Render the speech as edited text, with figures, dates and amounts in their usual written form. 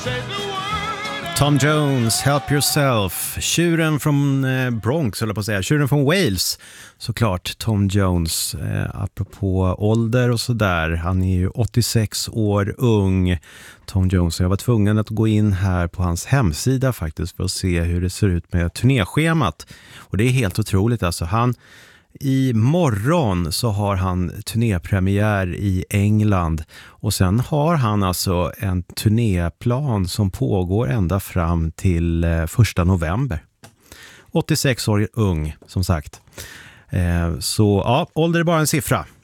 Tom Jones, Help Yourself. Tjuren från Bronx, eller på att säga. Tjuren från Wales, såklart. Tom Jones, apropå ålder och sådär. Han är ju 86 år ung, Tom Jones. Jag var tvungen att gå in här på hans hemsida faktiskt för att se hur det ser ut med turnéschemat. Och det är helt otroligt alltså. I morgon så har han turnépremiär i England och sen har han alltså en turnéplan som pågår ända fram till 1 november. 86 år ung, som sagt. Så ja, ålder är bara en siffra.